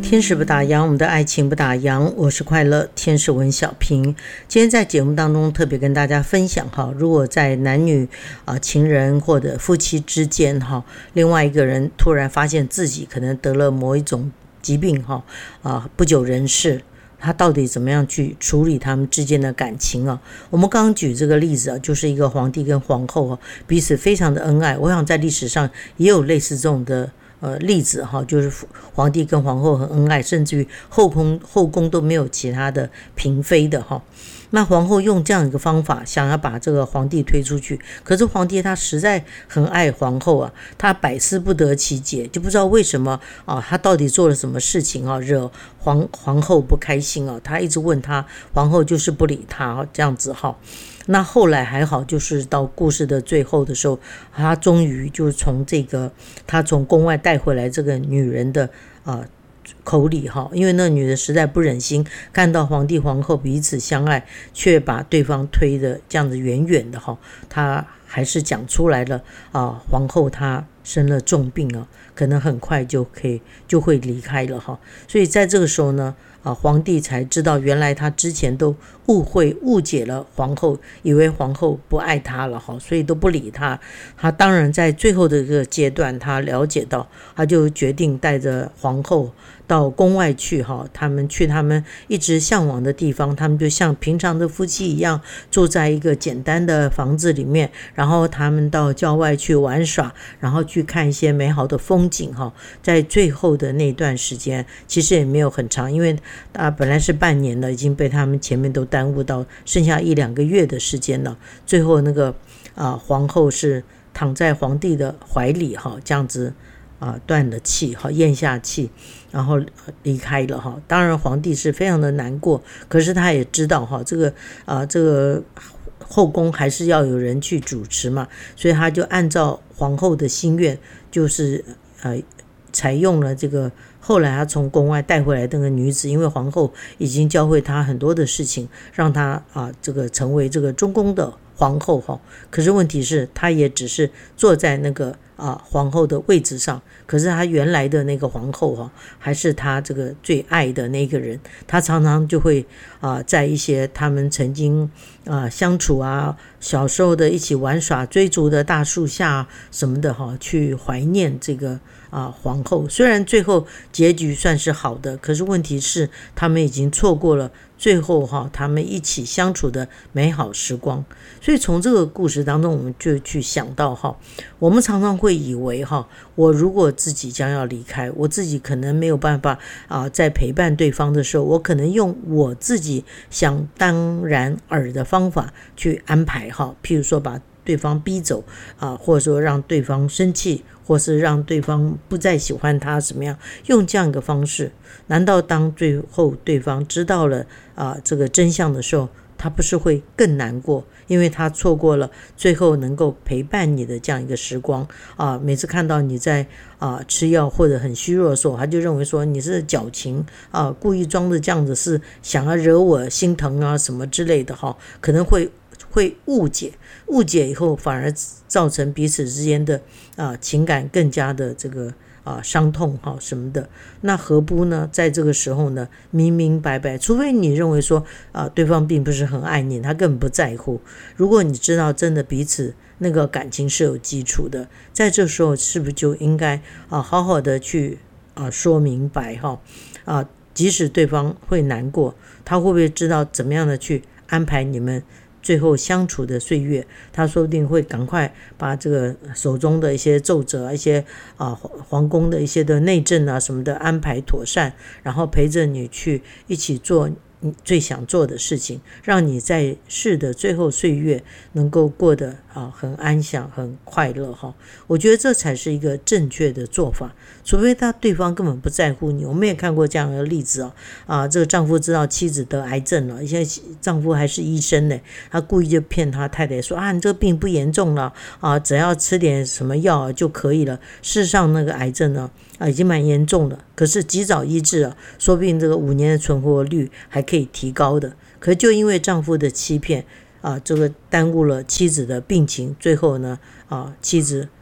天使不打烊，我们的爱情不打烊。我是快乐天使文小平。今天在节目当中特别跟大家分享哈，如果在男女情人或者夫妻之间哈，另外一个人突然发现自己可能得了某一种疾病哈不久人世，他到底怎么样去处理他们之间的感情啊？我们刚刚举这个例子啊，就是一个皇帝跟皇后啊，彼此非常的恩爱。我想在历史上也有类似这种的例子哈，就是皇帝跟皇后很恩爱，甚至于后宫都没有其他的嫔妃的哈。那皇后用这样一个方法想要把这个皇帝推出去，可是皇帝他实在很爱皇后啊，他百思不得其解，就不知道为什么啊，他到底做了什么事情啊，惹皇后不开心啊，他一直问他，皇后就是不理他这样子哈。那后来还好，就是到故事的最后的时候，他终于就从他从宫外带回来这个女人的口里哈，因为那女的实在不忍心看到皇帝皇后彼此相爱，却把对方推的这样子远远的哈，她还是讲出来了皇后她生了重病啊，可能很快就会离开了哈。所以在这个时候呢皇帝才知道原来他之前都误解了皇后，以为皇后不爱他了哈，所以都不理他。他当然在最后的这个阶段，他了解到，他就决定带着皇后到宫外去哈，他们一直向往的地方，他们就像平常的夫妻一样，住在一个简单的房子里面，然后他们到郊外去玩耍，然后去看一些美好的风景哈。在最后的那段时间，其实也没有很长，因为本来是半年了，已经被他们前面都耽误到剩下1-2个月的时间了。最后那个皇后是躺在皇帝的怀里哈，这样子断了气哈，咽下气，然后离开了哈。当然皇帝是非常的难过，可是他也知道哈，这个后宫还是要有人去主持嘛，所以他就按照皇后的心愿，就是采用了这个后来他从宫外带回来的那个女子，因为皇后已经教会他很多的事情，让他这个成为这个中宫的皇后哈。可是问题是他也只是坐在那个皇后的位置上，可是他原来的那个皇后哈，还是他这个最爱的那个人。他常常就会在一些他们曾经相处小时候的一起玩耍追逐的大树下什么的哈，去怀念这个皇后。虽然最后结局算是好的，可是问题是他们已经错过了最后他们一起相处的美好时光。所以从这个故事当中，我们就去想到我们常常会以为我如果自己将要离开，我自己可能没有办法在陪伴对方的时候，我可能用我自己想当然耳的方法去安排譬如说把对方逼走或者说让对方生气，或是让对方不再喜欢他怎么样，用这样一个方式。难道当最后对方知道了这个真相的时候，他不是会更难过？因为他错过了最后能够陪伴你的这样一个时光每次看到你在吃药或者很虚弱的时候，他就认为说你是矫情故意装的这样子，是想要惹我心疼什么之类的可能会误解以后，反而造成彼此之间的情感更加的这个伤痛什么的。那何不呢在这个时候呢明明白白，除非你认为说对方并不是很爱你，他根本不在乎。如果你知道真的彼此那个感情是有基础的，在这时候是不是就应该好好的去说明白即使对方会难过，他会不会知道怎么样的去安排你们最后相处的岁月？他说不定会赶快把这个手中的一些奏折一些皇宫的一些的内政什么的安排妥善，然后陪着你去一起做你最想做的事情，让你在世的最后岁月能够过得很安详很快乐我觉得这才是一个正确的做法。除非对方根本不在乎你。我们也看过这样的例子这个丈夫知道妻子得癌症了，现在丈夫还是医生呢，他故意就骗他太太说你这个病不严重了只要吃点什么药就可以了。事实上那个癌症呢已经蛮严重的，可是及早医治说不定这个5年的存活率还可以提高的。可是就因为丈夫的欺骗这个耽误了妻子的病情，最后呢妻子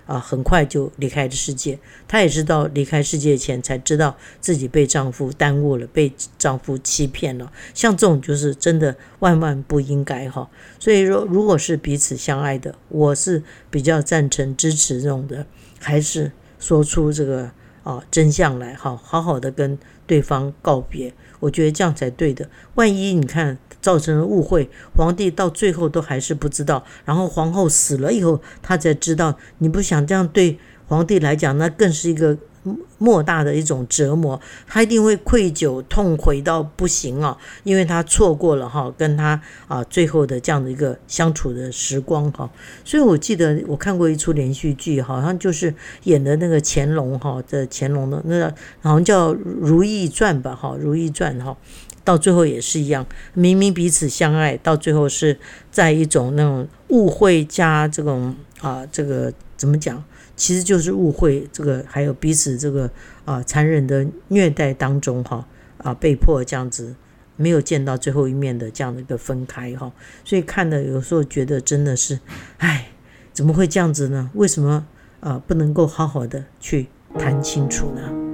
很快就离开了世界。她也是到离开世界前才知道自己被丈夫耽误了，被丈夫欺骗了。像这种就是真的万万不应该哈。所以说，如果是彼此相爱的，我是比较赞成支持这种的，还是说出这个真相来，好好的跟对方告别。我觉得这样才对的。万一你看造成了误会，皇帝到最后都还是不知道，然后皇后死了以后他才知道，你不想这样对皇帝来讲，那更是一个莫大的一种折磨，他一定会愧疚痛悔到不行因为他错过了跟他最后的这样的一个相处的时光所以我记得我看过一出连续剧，好像就是演的那个乾隆的那个好像叫《如懿传》吧《如懿传》到最后也是一样，明明彼此相爱，到最后是在一种那种误会加这种这个怎么讲？其实就是误会，这个还有彼此这个残忍的虐待当中被迫这样子没有见到最后一面的这样的一个分开所以看了有时候觉得真的是，怎么会这样子呢？为什么不能够好好的去谈清楚呢？